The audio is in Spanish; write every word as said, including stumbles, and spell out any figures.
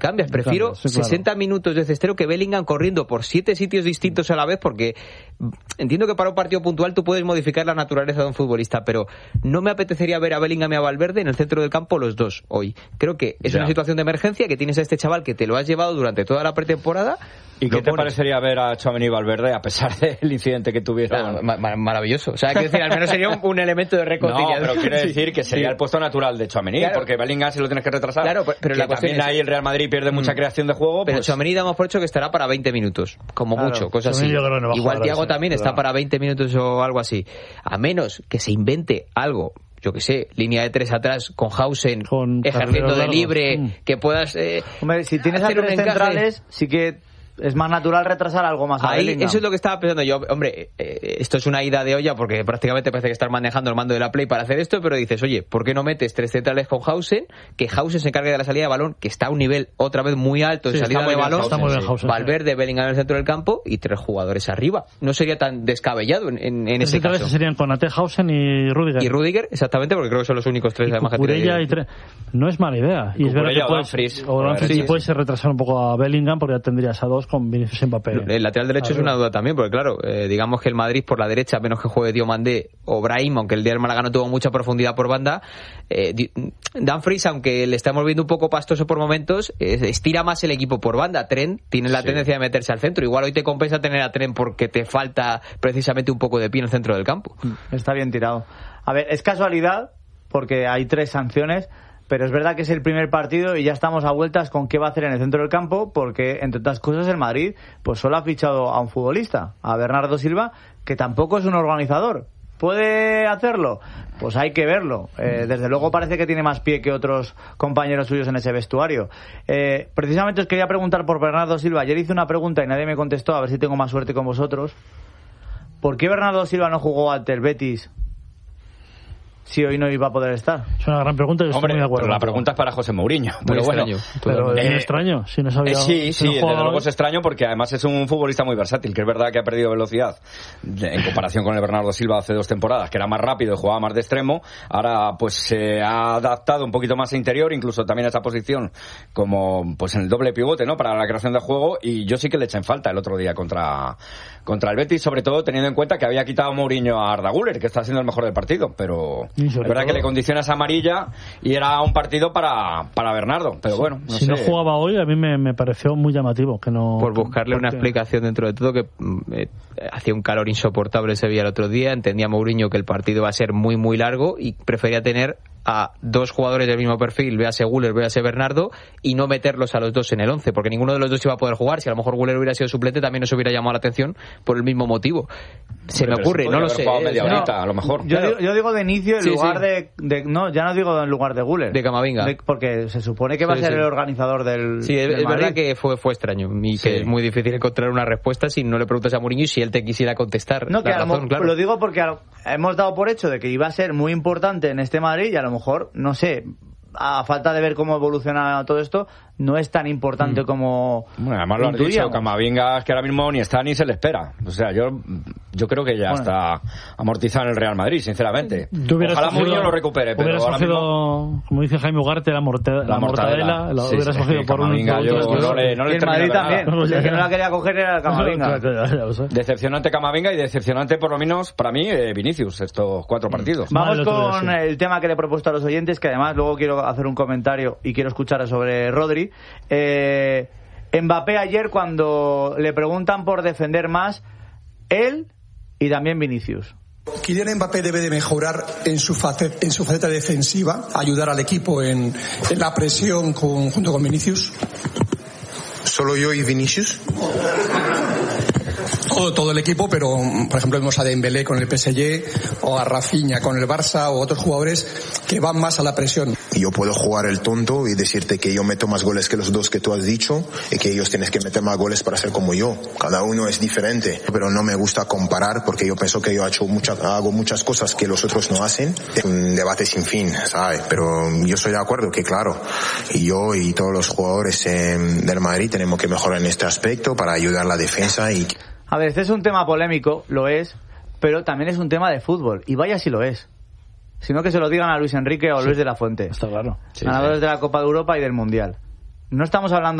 cambias. Prefiero sí, claro. sesenta minutos de cestero que Bellingham corriendo por siete sitios distintos a la vez, porque entiendo que para un partido puntual tú puedes modificar la naturaleza de un futbolista, pero no me apetecería ver a Bellingham y a Valverde en el centro del campo los dos hoy. Creo que es ya. una situación de emergencia, que tienes a este chaval que te lo has llevado durante toda la pretemporada. ¿Y qué te parecería ver a Tchouaméni y Valverde a pesar del incidente que tuvieron? No, ma- ma- maravilloso. O sea, quiero decir, al menos sería un, un elemento de reconciliación. No, pero quiero decir que sería sí. el puesto natural de Tchouaméni, claro. porque Bellingham se lo tienes que retrasar. Claro, pero que la cuestión también es... ahí el Real Madrid pierde mucha creación de juego. Pero pues... Tchouaméni damos por hecho que estará para veinte minutos, como claro. mucho, cosas así. No Igual Thiago también claro. está para veinte minutos o algo así. A menos que se invente algo, yo que sé, línea de tres atrás con Hausen, con ejerciendo de libre, mm. que puedas eh, Hombre, si tienes a tres centrales, sí que es más natural retrasar algo más a Ahí, Bellingham. Eso es lo que estaba pensando yo. Hombre, eh, esto es una ida de olla porque prácticamente parece que estar manejando el mando de la Play para hacer esto, pero dices, oye, ¿por qué no metes tres centrales con Hausen? Que Hausen se encargue de la salida de balón, que está a un nivel otra vez muy alto de sí, salida de balón. Está muy bien Hausen, Valverde, sí. Bellingham en el centro del campo y tres jugadores arriba. No sería tan descabellado en, en, en ese caso. Serían Konaté, Hausen y Rüdiger. Y Rüdiger, exactamente, porque creo que son los únicos tres y además que tiene. Y tre... No es mala idea. Y es verdad que puedes, o Dumfries sí, puedes retrasar un poco a Bellingham porque ya tendrías a dos con Vinicius y Mbappé. El lateral derecho es una duda también, porque claro, eh, digamos que el Madrid por la derecha, a menos que juegue Diomandé o Brahim, aunque el día del Málaga no tuvo mucha profundidad por banda, eh, Dumfries, aunque le estamos viendo un poco pastoso por momentos, eh, estira más el equipo por banda. Trent tiene la sí. tendencia de meterse al centro. Igual hoy te compensa tener a Trent porque te falta precisamente un poco de pie en el centro del campo. Está bien tirado. A ver, es casualidad, porque hay tres sanciones, pero es verdad que es el primer partido y ya estamos a vueltas con qué va a hacer en el centro del campo, porque entre otras cosas el Madrid pues solo ha fichado a un futbolista, a Bernardo Silva, que tampoco es un organizador. ¿Puede hacerlo? Pues hay que verlo. Eh, desde luego parece que tiene más pie que otros compañeros suyos en ese vestuario. Eh, precisamente os quería preguntar por Bernardo Silva. Ayer hice una pregunta y nadie me contestó, a ver si tengo más suerte con vosotros. ¿Por qué Bernardo Silva no jugó ante el Betis si hoy no iba a poder estar? Es una gran pregunta y estoy Hombre, muy de acuerdo. Pero la pregunta es para José Mourinho. Muy pero extraño. Bueno, pero es eh, extraño. Si no sabía, eh, sí, si sí, no desde luego hoy... es extraño porque además es un futbolista muy versátil, que es verdad que ha perdido velocidad de, en comparación con el Bernardo Silva hace dos temporadas, que era más rápido y jugaba más de extremo. Ahora pues se ha adaptado un poquito más a interior, incluso también a esa posición como pues en el doble pivote, ¿no? Para la creación de juego, y yo sí que le eché en falta el otro día contra contra el Betis, sobre todo teniendo en cuenta que había quitado Mourinho a Arda Güler, que está siendo el mejor del partido, pero es verdad todo... que le condicionas amarilla y era un partido para, para Bernardo, pero bueno, no si sé. no jugaba hoy a mí me, me pareció muy llamativo que no. Por buscarle porque... una explicación dentro de todo, que eh, hacía un calor insoportable ese día el otro día, entendía Mourinho que el partido va a ser muy muy largo y prefería tener a dos jugadores del mismo perfil, véase Güler, véase Bernardo, y no meterlos a los dos en el once, porque ninguno de los dos iba a poder jugar. Si a lo mejor Güler hubiera sido suplente también nos hubiera llamado la atención por el mismo motivo. Se Hombre, me ocurre, se no lo sé. Media no, horita, a lo mejor. Yo, claro. digo, yo digo de inicio en sí, lugar sí. De, de... No, ya no digo en lugar de Güler. De Camavinga. De, porque se supone que va sí, a ser sí. el organizador del Sí, es, del es Madrid. verdad que fue, fue extraño y sí. que es muy difícil encontrar una respuesta si no le preguntas a Mourinho y si él te quisiera contestar. No, que la a razón, lo, claro. lo digo porque a, hemos dado por hecho de que iba a ser muy importante en este Madrid y a lo mejor, no sé, a falta de ver cómo evoluciona todo esto, no es tan importante mm. como bueno, además lo has dicho, Camavinga, que ahora mismo ni está ni se le espera. O sea, yo yo creo que ya bueno. está amortizado en el Real Madrid, sinceramente. Ojalá Mourinho lo recupere, pero hubieras ahora cogido, mismo... como dice Jaime Ugarte, la, morte, la, la mortadela, mortadela la sí, hubieras sí, cogido sí, por un... Yo, yo no le, no le y el Madrid también, nada. O sea, que no la quería coger era Camavinga. Decepcionante Camavinga y decepcionante por lo menos para mí eh, Vinicius, estos cuatro partidos. Vamos con día, sí. el tema que le he propuesto a los oyentes, que además luego quiero hacer un comentario y quiero escuchar sobre Rodri. Eh... Mbappé ayer, cuando le preguntan por defender más, él y también Vinicius. Kylian Mbappé debe de mejorar en su faceta, en su faceta defensiva, ayudar al equipo en, en la presión con, junto con Vinicius. ¿Solo yo y Vinicius? Todo, todo el equipo, pero por ejemplo vemos a Dembélé con el P S G o a Rafinha con el Barça o otros jugadores que van más a la presión. Yo puedo jugar el tonto y decirte que yo meto más goles que los dos que tú has dicho y que ellos tienen que meter más goles para ser como yo. Cada uno es diferente, pero no me gusta comparar porque yo pienso que yo he hecho mucha, hago muchas cosas que los otros no hacen. Es un debate sin fin, ¿sabes? Pero yo estoy de acuerdo que claro, y yo y todos los jugadores eh, del Madrid tenemos que mejorar en este aspecto para ayudar a la defensa y... A ver, este es un tema polémico, lo es, pero también es un tema de fútbol, y vaya si lo es. Sino que se lo digan a Luis Enrique o a sí, Luis de la Fuente. Está claro. Sí, ganadores sí. de la Copa de Europa y del Mundial. No estamos hablando